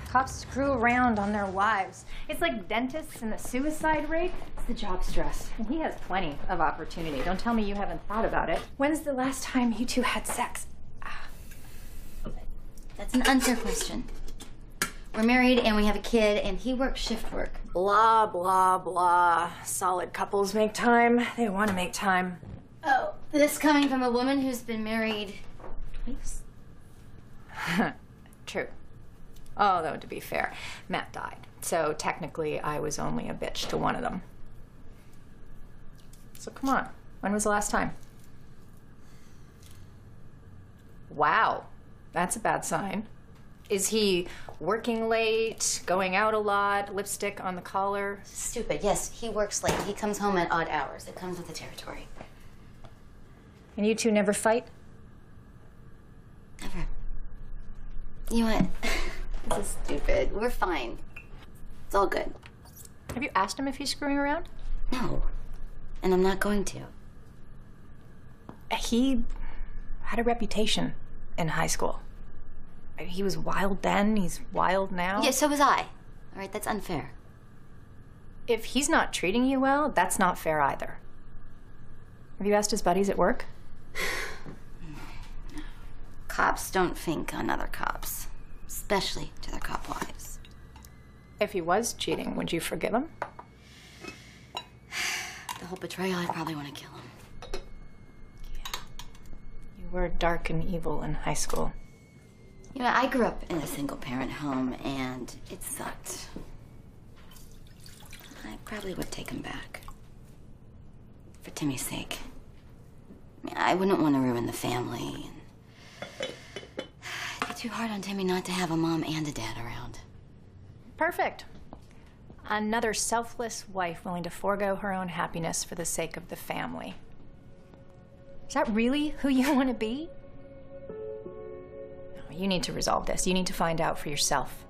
Cops screw around on their wives. It's like dentists and the suicide rate. It's the job stress. And he has plenty of opportunity. Don't tell me you haven't thought about it. When's the last time you two had sex? That's an unfair question. We're married and we have a kid and he works shift work. Blah, blah, blah. Solid couples make time. They want to make time. Oh, this coming from a woman who's been married twice? True. Although, to be fair, Matt died. So technically, I was only a bitch to one of them. So come on. When was the last time? Wow. That's a bad sign. Is he working late, going out a lot, lipstick on the collar? Stupid. Yes, he works late. He comes home at odd hours. It comes with the territory. And you two never fight? Never. You know what? This is stupid. We're fine. It's all good. Have you asked him if he's screwing around? No. And I'm not going to. He had a reputation in high school. He was wild then, he's wild now. Yeah, so was I. All right, that's unfair. If he's not treating you well, that's not fair either. Have you asked his buddies at work? No. Cops don't think on other cops. Especially to their cop wives. If he was cheating, would you forgive him? The whole betrayal, I'd probably want to kill him. Yeah. You were dark and evil in high school. You know, I grew up in a single-parent home, and it sucked. I probably would take him back. For Timmy's sake. I mean, I wouldn't want to ruin the family. It'd be too hard on Timmy not to have a mom and a dad around. Perfect. Another selfless wife willing to forego her own happiness for the sake of the family. Is that really who you want to be? No, you need to resolve this. You need to find out for yourself.